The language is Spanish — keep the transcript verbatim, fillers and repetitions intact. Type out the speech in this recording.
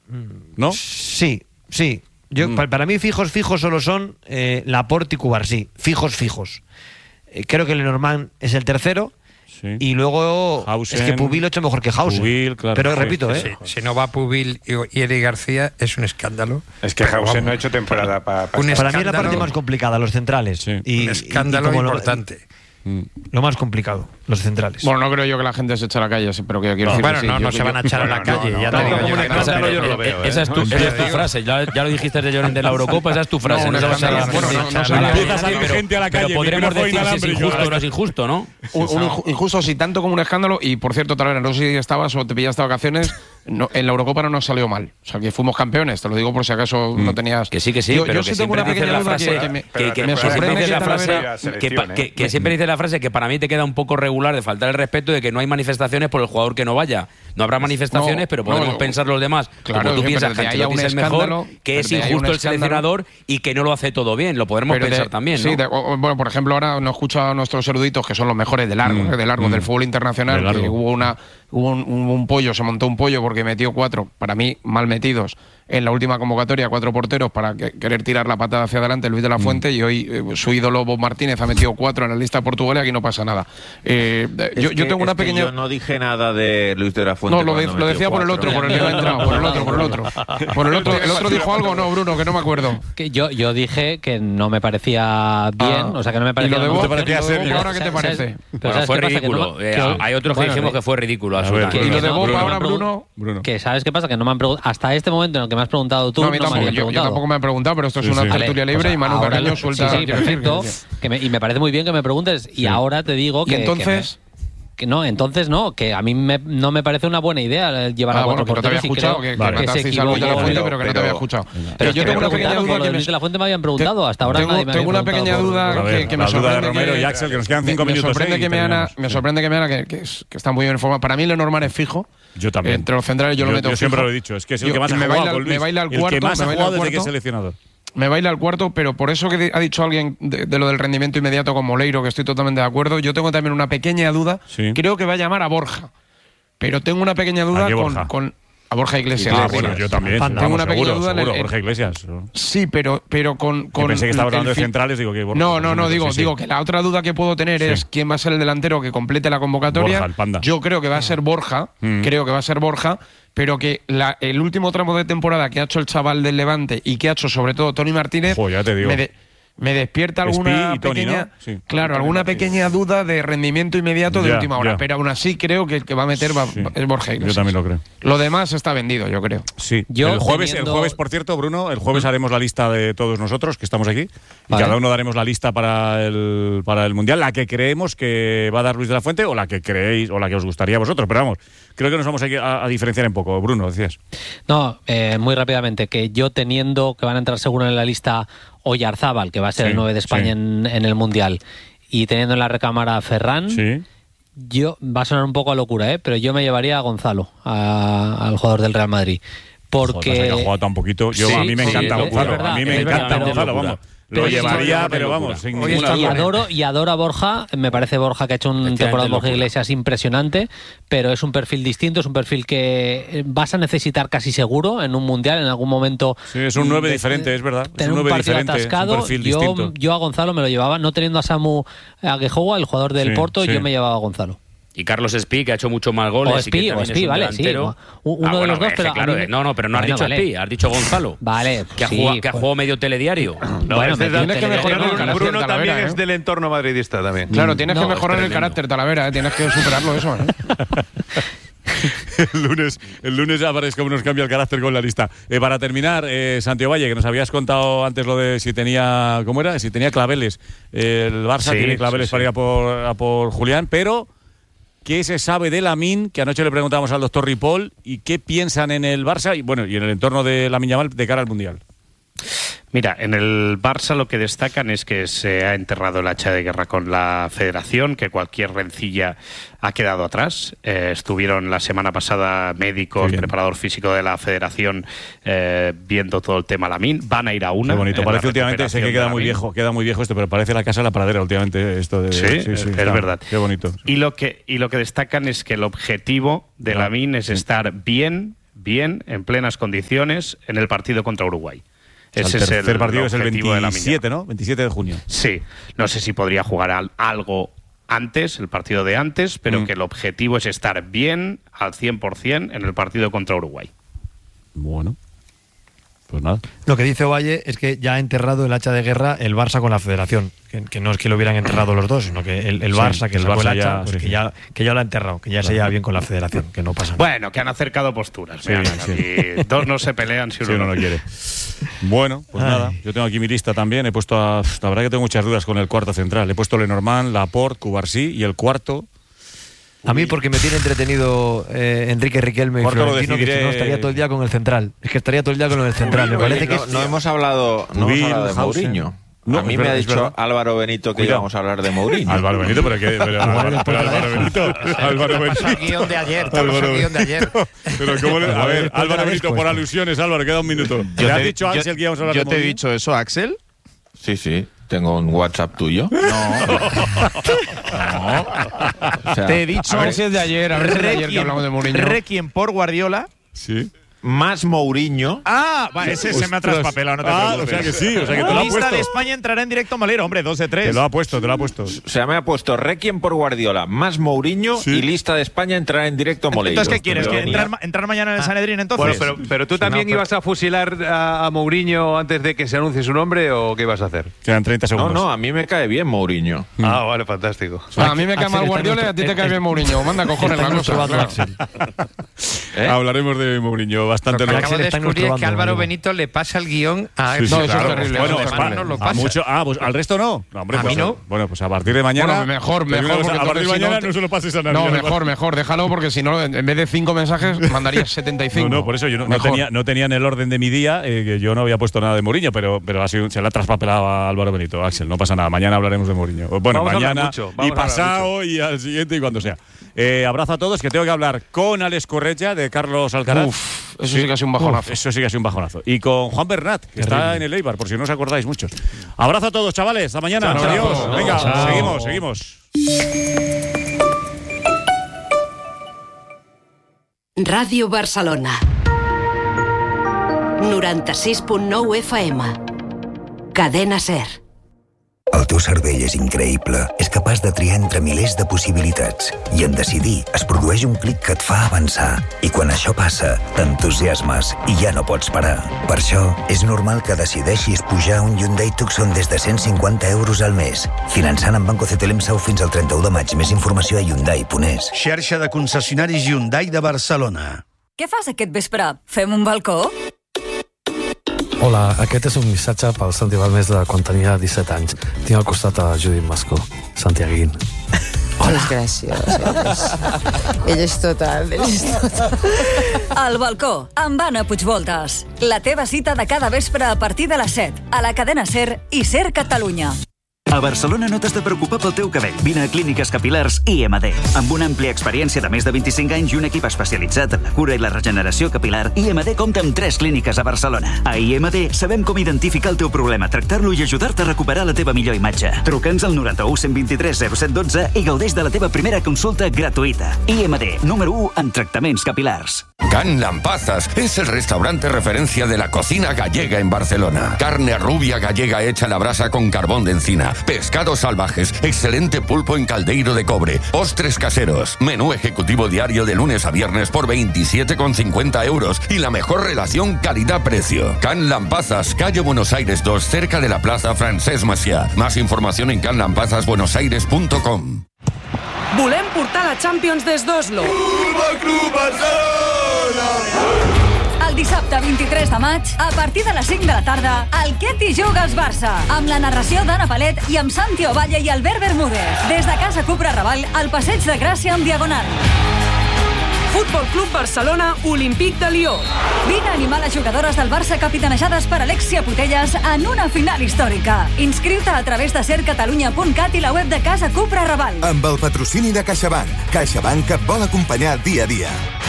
¿no? Sí, sí. Yo, mm. para, para mí fijos, fijos solo son eh, Laporte y Cubarsí. Fijos, fijos. Eh, creo que Lenormand es el tercero. Sí. Y luego Hausen, es que Pubil lo ha hecho mejor que Hausen. Pubil, claro. Pero repito, ¿eh? Sí, si no va Pubil y Eric García es un escándalo. Es que Hausen vamos, no ha hecho temporada para... Pa, pa para mí es la parte más complicada, los centrales. Sí. Y, un escándalo y, y importante. Lo, lo más complicado, los centrales. Bueno, no creo yo que la gente se eche a la calle, pero que quiero no, decir bueno, sí, no, yo, no yo, se van a echar yo, a la calle, no, no, ya no, te digo no, yo. no, Esa no, yo no lo veo. Esa es tu, esa es tu frase, ya, ya lo dijiste de Llorente de la Eurocopa, esa es tu frase. No, no, no, no, no, bueno, no, no, no empieza a salir gente a la calle. Pero podremos decir si es injusto o no es injusto, ¿no? Un, un injusto, sí, tanto como un escándalo. Y por cierto, Talavera, no sé si estabas o te pillaste de vacaciones. No, en la Eurocopa no nos salió mal. O sea, que fuimos campeones. Te lo digo por si acaso mm. no tenías. Que sí, que sí. Yo, pero yo que sí tengo una pequeña duda frase, que, que me, que, que me sorprende la frase que, que, que, que siempre dice la frase que para mí te queda un poco regular de faltar el respeto de que no hay manifestaciones por el jugador que no vaya. No habrá manifestaciones, no, pero podemos no, pensar los demás. Claro, como tú piensas que Ancelotti es el mejor, que es injusto el seleccionador y que no lo hace todo bien. Lo podremos pensar también. Sí, bueno, por ejemplo, ahora nos escucha a nuestros eruditos que son los mejores de largo, de largo del fútbol internacional. Que hubo una hubo un, un, un pollo, se montó un pollo porque metió cuatro, para mí mal metidos, en la última convocatoria, cuatro porteros para que, querer tirar la patada hacia adelante Luis de la Fuente, mm. y hoy eh, su ídolo Bob Martínez ha metido cuatro en la lista de Portugal y aquí no pasa nada. Eh, yo, que, yo tengo una pequeña... Yo no dije nada de Luis de la Fuente. No, lo, de, lo decía por el otro, por el que no ha entrado, por el otro, por el otro. Por el otro, ¿el otro dijo algo o no, Bruno? Que no me acuerdo. Que yo, yo dije que no me parecía bien, ah. o sea, que no me parecía... ¿Y lo de Bob, parecía ser, ahora qué te parece? Bueno, fue ridículo. Que no, eh, hay otros que dijimos que fue ridículo, absolutamente. ¿Y lo de Bob ahora, Bruno? Que ¿sabes qué pasa? Que no me han preguntado... Hasta este momento en el que me has preguntado tú, no me habían preguntado. Yo tampoco me he preguntado, pero esto es una tertulia libre y Manu Carreño suelta... Sí, sí, perfecto. Y me parece muy bien que me preguntes. Y ahora te digo que... ¿Y entonces...? Que no, entonces no, que a mí me, no me parece una buena idea llevar ah, a cuatro bueno, que no te había escuchado, que, vale. que matasteis a Luis de la Fuente, pero que no te había escuchado. Pero, pero yo tengo una pequeña duda que Luis de la Fuente me habían preguntado, hasta ahora nadie me había preguntado. Tengo una pequeña duda que, que me sorprende. De Romero y Axel, que nos quedan cinco minutos. Me sorprende que me Ana, me sorprende que me Ana, que, que, es, que está muy bien informada. Para mí Lenormand es fijo. Yo también. Entre los centrales yo, yo lo meto yo fijo. siempre lo he dicho, es que es el que más ha jugado con Luis. Me baila al cuarto, el que más me ha baila jugado al desde que es cuarto. seleccionador. Me baila al cuarto, pero por eso que ha dicho alguien de, de lo del rendimiento inmediato con Moleiro, que estoy totalmente de acuerdo, yo tengo también una pequeña duda. Sí. Creo que va a llamar a Borja, pero tengo una pequeña duda con, con a Borja Iglesias. Ah, bueno, yo también. Tengo vamos, una pequeña seguro, duda. Seguro, en el, Borja Iglesias. Sí, pero, pero con, con. Yo pensé que estaba hablando de fin... centrales, digo que Borja. No, no, no, digo, sí, digo sí. que la otra duda que puedo tener sí. es quién va a ser el delantero que complete la convocatoria. Borja, el Panda. Yo creo que va a ser Borja, mm. creo que va a ser Borja, pero que la, el último tramo de temporada que ha hecho el chaval del Levante y que ha hecho sobre todo Toni Martínez. Jo, ya te digo. Me de, Me despierta alguna Tony, pequeña, ¿no? sí, claro, alguna pequeña duda de rendimiento inmediato de ya, última hora, ya. pero aún así creo que el que va a meter va, sí. es Borja Iglesias. Yo también lo creo. Lo demás está vendido, yo creo. Sí. Yo el jueves, teniendo... el jueves, por cierto, Bruno, el jueves haremos la lista de todos nosotros que estamos aquí y vale. cada uno daremos la lista para el para el mundial, la que creemos que va a dar Luis de la Fuente o la que creéis o la que os gustaría a vosotros, pero vamos, creo que nos vamos a, a diferenciar un poco. Bruno, decías. No, eh, muy rápidamente, que yo teniendo que van a entrar seguro en la lista Oyarzábal, que va a ser sí, el nueve de España sí. en, en el Mundial, y teniendo en la recámara a Ferran, sí. yo va a sonar un poco a locura, ¿eh? pero yo me llevaría a Gonzalo, a, al jugador del Real Madrid. Porque Joder, que ha jugado tan poquito. Yo, sí, a mí me encanta sí, Gonzalo. Verdad, a mí me encanta verdad, Gonzalo, vamos. Lo pero llevaría, sí, pero vamos, sin Oye, ninguna y adoro y adoro a Borja. Me parece Borja que ha hecho un temporada de Borja Iglesias impresionante, pero es un perfil distinto, es un perfil que vas a necesitar casi seguro en un mundial en algún momento. Sí, es un nueve de, diferente, es verdad. Tener es un un partido atascado. Un perfil yo, distinto. yo a Gonzalo me lo llevaba, no teniendo a Samu Aguejoa, el jugador del sí, Porto, sí. yo me llevaba a Gonzalo. Y Carlos Espí, que ha hecho mucho más goles. O Espí, o Espí, vale, delantero. sí. Uno ah, de bueno, los dos, pero. Claro, me... no, no, pero no bueno, has dicho vale. Espí, has dicho Gonzalo. Vale. Que ha sí, jugado, que ha pues... jugado medio telediario. No, bueno, este tienes que mejorar el carácter. Bruno Talavera, también ¿eh? es del entorno madridista también. Claro, tienes no, que mejorar el carácter, Talavera, ¿eh? Tienes que superarlo eso, ¿eh? el lunes el lunes ya veréis cómo nos cambia el carácter con la lista. Eh, para terminar, eh, Santiago Valle, que nos habías contado antes lo de si tenía, ¿cómo era? Si tenía claveles. Eh, el Barça sí, tiene claveles sí, sí. para ir a por, a por Julián, pero ¿qué se sabe de Lamine? Que anoche le preguntábamos al doctor Ripoll y qué piensan en el Barça y bueno y en el entorno de Lamine Yamal de cara al Mundial. Mira, en el Barça lo que destacan es que se ha enterrado el hacha de guerra con la Federación, que cualquier rencilla ha quedado atrás. Eh, estuvieron la semana pasada médicos, preparador físico de la Federación eh, viendo todo el tema Lamine. Van a ir a una. Qué bonito. Parece últimamente, sé que queda muy viejo, queda muy viejo esto, pero parece la casa de la pradera últimamente esto de. Sí, sí, sí es está, verdad. Qué bonito. Y lo que y lo que destacan es que el objetivo de Lamine es estar bien, bien, en plenas condiciones, en el partido contra Uruguay. Ese el tercer es el partido es el veintisiete, ¿no? veintisiete de junio. Sí, no sé si podría jugar al, algo antes, el partido de antes, pero mm. que el objetivo es estar bien al cien por cien en el partido contra Uruguay. Bueno, pues nada. Lo que dice Ovalle es que ya ha enterrado el hacha de guerra el Barça con la Federación, que, que no es que lo hubieran enterrado los dos, sino que el, el Barça, sí, que el sacó Barça el hacha, ya, pues sí, que, sí. Ya, que ya lo ha enterrado, que ya claro. se lleva bien con la Federación, que no pasa nada. Bueno, que han acercado posturas. Sí, sí. Dos no se pelean si uno, sí, uno no quiere. Bueno, pues Ay. nada, yo tengo aquí mi lista también, he puesto, a, la verdad que tengo muchas dudas con el cuarto central, he puesto Lenormand, Laporte, Cubarsí y el cuarto... A mí porque me tiene entretenido eh, Enrique Riquelme y Florentino, que si no estaría todo el día con el central. Es que estaría todo el día con el central. Me Oye, parece no, que no hemos hablado, no hemos hablado de Mourinho. No, a mí me ha dicho Álvaro Benito que Cuidado. íbamos a hablar de Mourinho. Álvaro Benito, pero que pero, Álvaro, pero Álvaro Benito, Álvaro Benito. El guión de ayer, el guión de ayer. Pero cómo le, a ver, Álvaro Benito por alusiones, Álvaro, queda un minuto. Yo ¿Le has dicho a Axel que íbamos a hablar de Mourinho? ¿Yo te he dicho eso, Axel? Sí, sí. ¿Tengo un WhatsApp tuyo? No. no. O sea, te he dicho. A ver si es de ayer, a ver si es de ayer que hablamos de Mourinho. Requiem por Guardiola. Sí. Más Mourinho. Ah, va, ese se me ha traspapelado, no te ah, preocupes. O sea que sí, o sea que te lo ha puesto. La lista de España entrará en directo Malero, hombre, dos de tres. Te lo ha puesto, te lo ha puesto. O sea, me ha puesto Requiem por Guardiola, más Mourinho ¿Sí? y lista de España entrará en directo Moleiro. Entonces, ¿qué quieres? ¿Que entrar, ¿Entrar mañana en el ah. Sanedrín entonces? Bueno, pero, pero tú también no, ibas a fusilar a, a Mourinho antes de que se anuncie su nombre o qué ibas a hacer? Quedan treinta segundos. No, no, a mí me cae bien Mourinho. Mm. Ah, vale, fantástico. O sea, a mí me cae mal Guardiola y a ti te cae bien Mourinho. Manda cojones la cosa. ¿Eh? Hablaremos de Mourinho bastante. Descubrí es que Álvaro Benito le pasa el guión a sí, sí, no, eso claro. es terrible. Bueno, pues, pa, no lo pasa. A mucho, ah, pues al resto no. no hombre, a pues, mí no. Bueno, pues a partir de mañana. Bueno, mejor, mejor. Porque a partir de mañana si no, no se lo pases a nadie. No, mejor, mejor. Déjalo porque si no, en vez de cinco mensajes, mandarías setenta y cinco. No, no, por eso yo no, no, tenía, no tenía en el orden de mi día eh, que yo no había puesto nada de Mourinho, pero, pero ha sido, se le ha traspapelado a Álvaro Benito. Axel, no pasa nada. Mañana hablaremos de Mourinho. Bueno, vamos mañana y pasado y al siguiente y cuando sea. Eh, abrazo a todos, que tengo que hablar con Alex Correia de Carlos Alcaraz. Uf, eso sí que ha sido un bajonazo. Uf, eso sí que ha sido un bajonazo. Y con Juan Bernat, que Terrible. está en el Eibar, por si no os acordáis muchos. Abrazo a todos, chavales. Hasta mañana. Chao, Adiós. Chao. Venga, chao. seguimos, seguimos. Ràdio Barcelona. noranta-sis punt nou F M. Cadena SER. El teu cervell és increïble, és capaç de triar entre milers de possibilitats i en decidir es produeix un clic que et fa avançar i quan això passa t'entusiasmes i ja no pots parar. Per això és normal que decideixis pujar un Hyundai Tucson des de cent cinquanta euros al mes, finançant amb Banco C T L M Sau fins al trenta-u de maig. Més informació a hyundai punt es. Xarxa de concessionaris Hyundai de Barcelona. Què fas aquest vespre? Fem un balcó? Hola, aquest és un missatge pel Santi Balmes de quan tenia disset anys. Tinc al costat a Judit Mascó, santiaguín. Hola. És graciós. Ell és total, ell és total. El balcó, amb Anna Puigvoltes. La teva cita de cada vespre a partir de les set, a la cadena SER i SER Catalunya. A Barcelona no t'has de preocupar pel teu cabell. Vine a Clíniques Capilars I M D. Amb una àmplia experiència de més de vint-i-cinc anys i un equip especialitzat en la cura i la regeneració capilar, I M D compta amb tres clíniques a Barcelona. A I M D sabem com identificar el teu problema, tractar-lo i ajudar-te a recuperar la teva millor imatge. Truca'ns al noranta-u cent vint-i-tres zero set dotze i gaudeix de la teva primera consulta gratuïta. I M D, número u en tractaments capilars. Can Lampazas es el restaurante referencia de la cocina gallega en Barcelona. Carne rubia gallega hecha a la brasa con carbón de encina, pescados salvajes, excelente pulpo en caldeiro de cobre, postres caseros, menú ejecutivo diario de lunes a viernes por veintisiete con cincuenta euros y la mejor relación calidad-precio. Can Lampazas, calle Buenos Aires dos, cerca de la Plaza Francesc Macià. Más información en can lampazas buenos aires punto com. Volem portar la Champions des d'Oslo. Futbol Club Barcelona! El dissabte vint-i-tres de maig, a partir de les cinc de la tarda, el Ketty Jugues Barça, amb la narració d'Anna Palet i amb Santi Ovalle i Albert Bermúdez. Des de Casa Cupra Raval, al Passeig de Gràcia en Diagonal. Futbol Club Barcelona, Olímpic de Lió. Vine a animar les jugadores del Barça capitanejades per Alexia Putelles en una final històrica. Inscriu-te a través de ser catalunya punt cat i la web de Casa Cupra Raval. Amb el patrocini de CaixaBank. CaixaBank et vol acompanyar dia a dia.